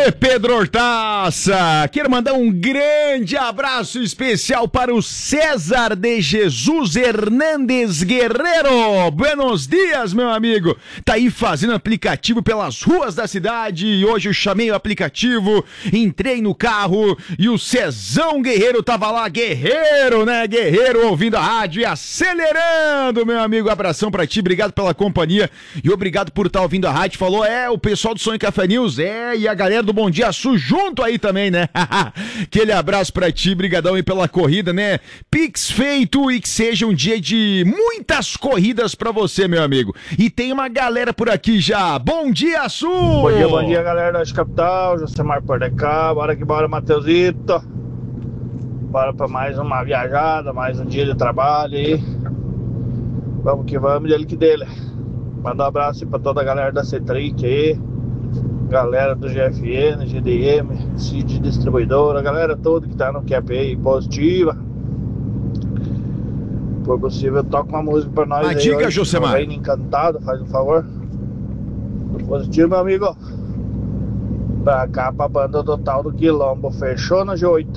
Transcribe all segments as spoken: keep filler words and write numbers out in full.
Ê, Pedro Hortaça, quero mandar um grande abraço especial para o César de Jesus Hernandes Guerreiro. Buenos dias, meu amigo. Tá aí fazendo aplicativo pelas ruas da cidade e hoje eu chamei o aplicativo, entrei no carro e o Cezão Guerreiro tava lá, guerreiro, né? Guerreiro ouvindo a rádio e acelerando, meu amigo. Abração pra ti, obrigado pela companhia e obrigado por estar ouvindo a rádio. Falou, é, o pessoal do Sonho Café News, é, e a galera do Bom Dia Sul junto aí também, né? Aquele abraço pra ti, brigadão aí pela corrida, né? Pix feito e que seja um dia de muitas corridas pra você, meu amigo. E tem uma galera por aqui já. Bom dia, Sul! Bom dia, bom dia, galera da Capital, Josemar por cá, bora que bora, Mateusito. Bora pra mais uma viajada, mais um dia de trabalho aí. Vamos que vamos, dele que dele. Manda um abraço aí pra toda a galera da Cetric aí, galera do G F N, G D M, Cid Distribuidora, galera toda que tá no Q P aí positiva. Por possível, toca uma música pra nós. Mas aí. diga, Hoje, Josemar. Reino Encantado, faz um favor. Positivo, meu amigo. Pra cá, pra banda do tal do Quilombo, fechou na G oito.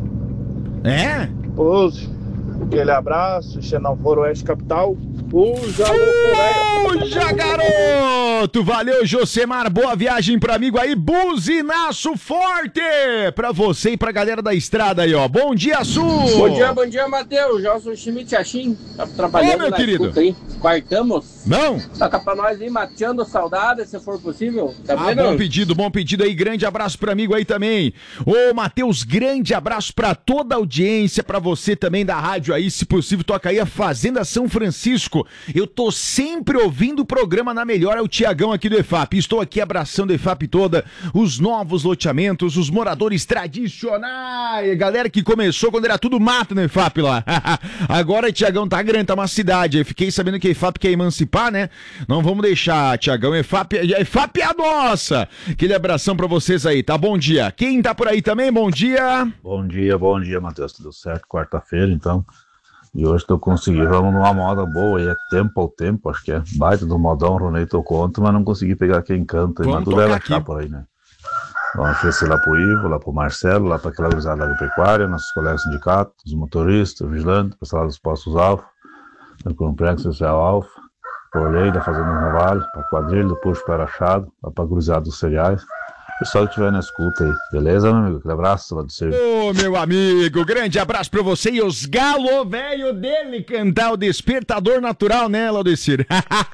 É? Puse. Aquele abraço, se não for Oeste Capital, puxa, puxa, garoto! Valeu, Josemar, boa viagem pro amigo aí, buzinaço forte pra você e pra galera da estrada aí, ó. Bom dia, Sul! Bom dia, bom dia, Matheus. Gelson Schmidt Achim, tá trabalhando. Ô, meu na querido. escuta aí. Quartamos? Não? Toca pra nós aí, mateando saudade, se for possível. Tá ah, vendo? bom pedido, bom pedido aí. Grande abraço pro amigo aí também. Ô, Matheus, grande abraço pra toda a audiência, pra você também da rádio aí. Se possível, toca aí a Fazenda São Francisco. Eu tô sempre ouvindo o programa na melhor, é o Tiagão aqui do E F A P. Estou aqui abraçando o E F A P toda, os novos loteamentos, os moradores tradicionais, galera que começou quando era tudo mato no E F A P lá. Agora, Tiagão, tá grande, tá uma cidade. Eu fiquei sabendo que a E F A P quer emancipar, né? Não vamos deixar, Tiagão. E F A P, E F A P é a nossa. Aquele abração pra vocês aí, tá? Bom dia. Quem tá por aí também, bom dia. Bom dia, bom dia, Matheus. Tudo certo? Quarta-feira, então. E hoje eu consegui, vamos numa moda boa, e é tempo ao tempo, acho que é baita do modão, Ronei tocou ontem, mas não consegui pegar quem canta, mas tudo deve achar por aí, né? Vamos oferecer lá pro Ivo, lá pro Marcelo, lá pra aquela cruzada agropecuária, nossos colegas sindicatos, os motoristas, vigilantes, pessoal dos postos Alfa, do Complexo Social Alfa, pro Olhei, da Fazenda Navalho, pra quadrilha, do Puxo para Achado, lá pra cruzada dos cereais. Pessoal que estiver na escuta aí, beleza, meu amigo? Aquele abraço lá do serviço. Ô, meu amigo, grande abraço pra você e os galo velho dele cantar o Despertador Natural, né, Laudecir?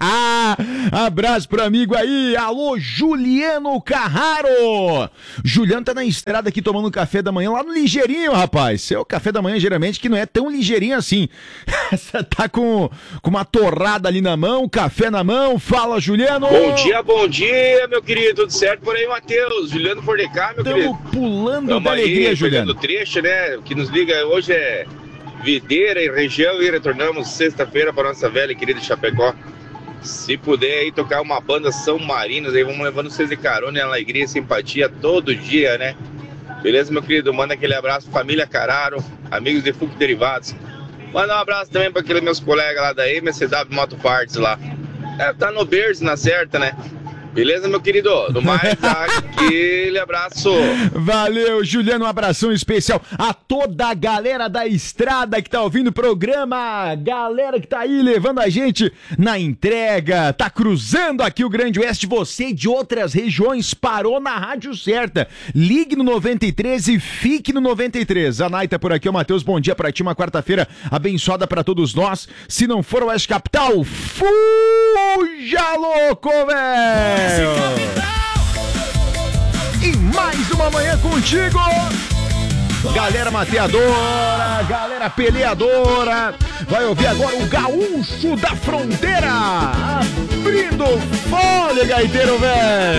Abraço pro amigo aí, alô, Juliano Carraro. Juliano tá na estrada aqui tomando café da manhã lá no Ligeirinho, rapaz. Seu café da manhã, geralmente, que não é tão ligeirinho assim. Você tá com, com uma torrada ali na mão, café na mão. Fala, Juliano. Bom dia, bom dia, meu querido. Tudo certo por aí, Matheus? Juliano por cá, meu Tamo querido. pulando Tamo da alegria, aí, Juliano. O trecho, né? O que nos liga hoje é Videira e região e retornamos sexta-feira para nossa velha e querida Chapecó. Se puder aí tocar uma banda São Marinos, aí vamos levando vocês de carona, alegria e simpatia todo dia, né? Beleza, meu querido? Manda aquele abraço, família Cararo, amigos de Fuco Derivados. Manda um abraço também para aqueles meus colegas lá da M S W Moto Parts lá. É, tá no berço, na certa, né? Beleza, meu querido? No mais, aquele abraço. Valeu, Juliano, um abração especial a toda a galera da estrada que tá ouvindo o programa, galera que tá aí levando a gente na entrega, tá cruzando aqui o Grande Oeste, você de outras regiões parou na rádio certa, ligue no noventa e três e fique no noventa e três. A Nai tá por aqui, o Matheus, bom dia pra ti, uma quarta-feira abençoada pra todos nós. Se não for o Oeste Capital, fuja louco, velho! E mais uma manhã contigo, galera mateadora, galera peleadora. Vai ouvir agora o Gaúcho da Fronteira, abrindo folha, gaiteiro velho.